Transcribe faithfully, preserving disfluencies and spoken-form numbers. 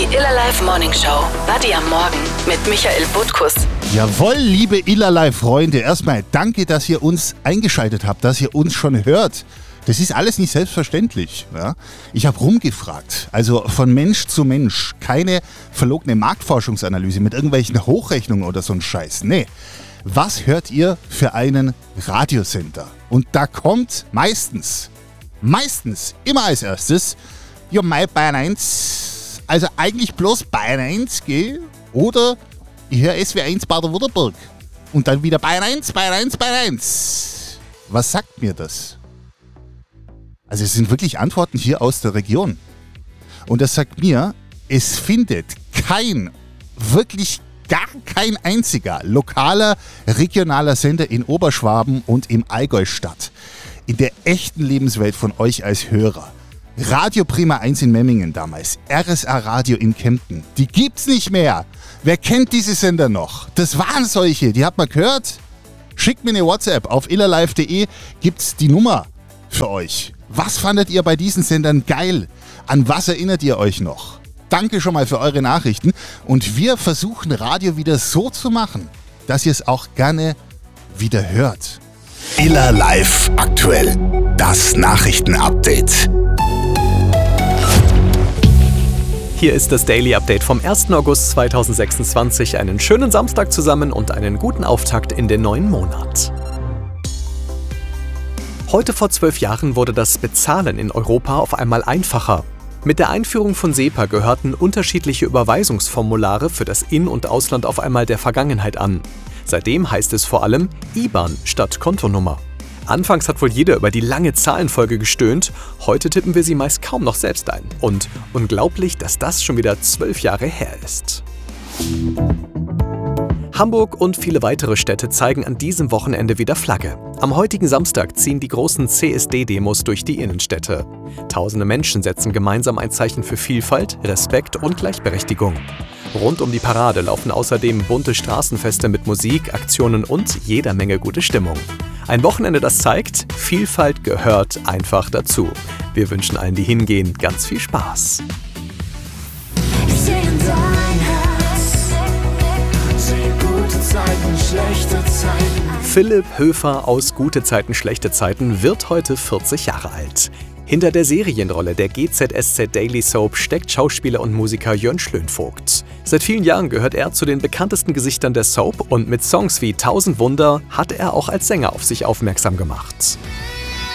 Iller Live Morning Show. Buddy am Morgen mit Michael Butkus. Jawohl, liebe Iller Live Freunde, erstmal danke, dass ihr uns eingeschaltet habt, dass ihr uns schon hört. Das ist alles nicht selbstverständlich. Ja? Ich habe rumgefragt, also von Mensch zu Mensch, keine verlogene Marktforschungsanalyse mit irgendwelchen Hochrechnungen oder so ein Scheiß. Nee, was hört ihr für einen Radiosender? Und da kommt meistens, meistens, immer als erstes, ja, mein Bayern eins, also eigentlich bloß Bayern eins, gell? Oder ich höre S W eins Baden-Württemberg. Und dann wieder Bayern eins, Bayern eins, Bayern eins. Was sagt mir das? Also es sind wirklich Antworten hier aus der Region. Und das sagt mir, es findet kein, wirklich gar kein einziger lokaler, regionaler Sender in Oberschwaben und im Allgäu statt. In der echten Lebenswelt von euch als Hörer. Radio Prima eins in Memmingen damals, R S A Radio in Kempten, die gibt's nicht mehr. Wer kennt diese Sender noch? Das waren solche, die hat man gehört. Schickt mir eine WhatsApp, auf illerlive punkt de gibt's die Nummer für euch. Was fandet ihr bei diesen Sendern geil? An was erinnert ihr euch noch? Danke schon mal für eure Nachrichten und wir versuchen Radio wieder so zu machen, dass ihr es auch gerne wieder hört. Iller Live aktuell, das Nachrichtenupdate. Hier ist das Daily Update vom ersten August zweitausendsechsundzwanzig. Einen schönen Samstag zusammen und einen guten Auftakt in den neuen Monat. Heute vor zwölf Jahren wurde das Bezahlen in Europa auf einmal einfacher. Mit der Einführung von SEPA gehörten unterschiedliche Überweisungsformulare für das In- und Ausland auf einmal der Vergangenheit an. Seitdem heißt es vor allem I B A N statt Kontonummer. Anfangs hat wohl jeder über die lange Zahlenfolge gestöhnt, heute tippen wir sie meist kaum noch selbst ein. Und unglaublich, dass das schon wieder zwölf Jahre her ist. Hamburg und viele weitere Städte zeigen an diesem Wochenende wieder Flagge. Am heutigen Samstag ziehen die großen C S D-Demos durch die Innenstädte. Tausende Menschen setzen gemeinsam ein Zeichen für Vielfalt, Respekt und Gleichberechtigung. Rund um die Parade laufen außerdem bunte Straßenfeste mit Musik, Aktionen und jeder Menge gute Stimmung. Ein Wochenende, das zeigt, Vielfalt gehört einfach dazu. Wir wünschen allen, die hingehen, ganz viel Spaß. Ich seh in dein Herz, sehe gute Zeiten, schlechte Zeiten. Philipp Höfer aus Gute Zeiten, schlechte Zeiten wird heute vierzig Jahre alt. Hinter der Serienrolle der G Z S Z Daily Soap steckt Schauspieler und Musiker Jörn Schlönvogt. Seit vielen Jahren gehört er zu den bekanntesten Gesichtern der Soap und mit Songs wie Tausend Wunder hat er auch als Sänger auf sich aufmerksam gemacht.